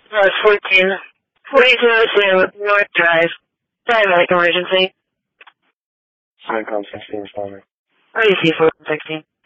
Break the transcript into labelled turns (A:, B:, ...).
A: 14. 4202 North Drive. Diabetic emergency.
B: CENTCOM 16 responding.
A: RDC 1416.